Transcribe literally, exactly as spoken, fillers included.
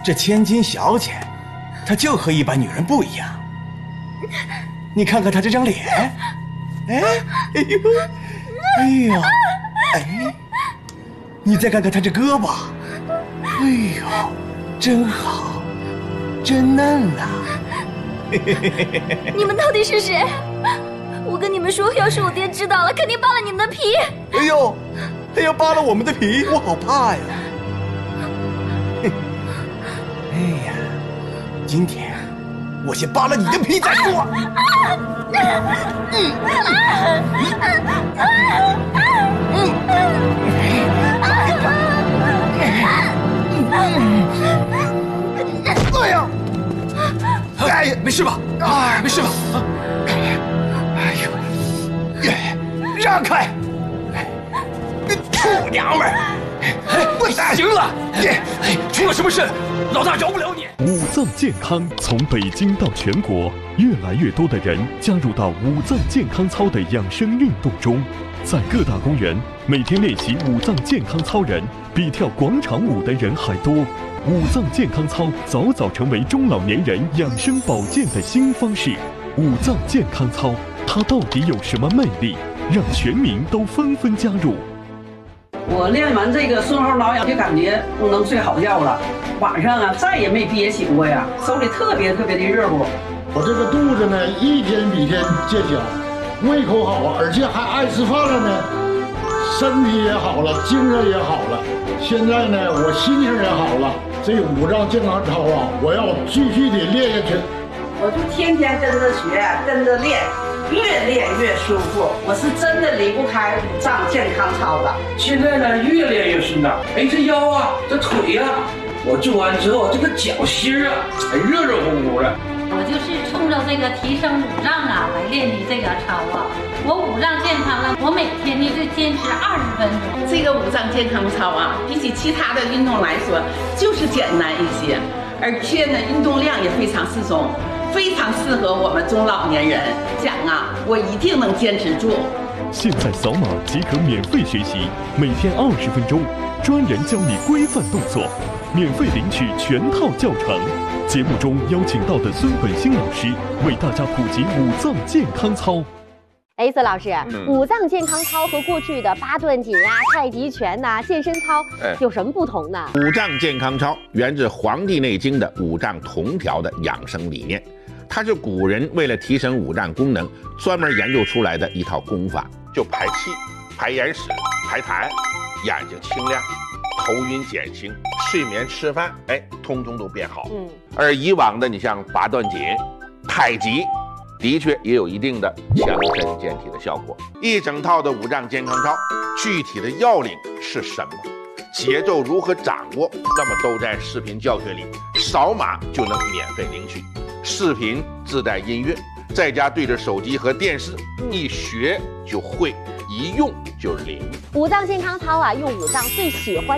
这千金小姐，她就和一般女人不一样。你看看她这张脸，哎，哎呦，哎呦，哎，你再看看她这胳膊，哎呦，真好，真嫩呐、啊！ 你们到底是谁？我跟你们说，要是我爹知道了，肯定扒了你们的皮。 哎呦，他要扒了我们的皮，我好怕呀！哎呀，今天我先扒了你的皮再说。哎呀，哎呀， 没事吧？啊，没事吧？ 哎呦，让开！臭娘们儿！ 不行了！哎，出了什么事？老大饶不了你！ 五脏健康从北京到全国，越来越多的人加入到五脏健康操的养生运动中，在各大公园，每天练习五脏健康操人比跳广场舞的人还多。五脏健康操早早成为中老年人养生保健的新方式。五脏健康操，它到底有什么魅力，让全民都纷纷加入？ 我练完这个顺后挠痒，就感觉不能睡好觉了，晚上啊再也没憋醒过呀，手里特别特别的热乎。 我这个肚子呢，一天比一天见小，胃口好，而且还爱吃饭了呢，身体也好了，精神也好了。现在呢，我心情也好了。这五脏健康操啊，我要继续的练下去。 我就天天跟着学，跟着练。越练越舒服，我是真的离不开五脏健康操的。 现在呢，越练越顺当。哎，这腰啊，这腿啊，我做完之后，这个脚心啊，还热热乎乎的。 我就是冲着这个提升五脏啊来练的这个操啊。我五脏健康呢，我每天呢就坚持二十分钟。 这个五脏健康操啊，比起其他的运动来说，就是简单一些，而且呢，运动量也非常适中。非常适合我们中老年人，讲啊，我一定能坚持住。 现在扫码即可免费学习，每天二十分钟，专人教你规范动作，免费领取全套教程。节目中邀请到的孙本兴老师为大家普及五脏健康操。 哎，孙老师， 嗯、 五脏健康操和过去的八段锦啊、太极拳呐、啊、健身操有什么不同呢？ 五脏健康操源自《黄帝内经》的五脏同调的养生理念。它是古人为了提升五脏功能专门研究出来的一套功法，就排气、排眼屎、排痰，眼睛清亮，头晕减轻，睡眠吃饭，哎，通通都变好。嗯，而以往的你像八段锦、太极，的确也有一定的强身健体的效果。一整套的五脏健康操，具体的要领是什么？节奏如何掌握？那么都在视频教学里，扫码就能免费领取。视频自带音乐，在家对着手机和电视，一学就会，一用就灵。 五脏健康操啊，用五脏最喜欢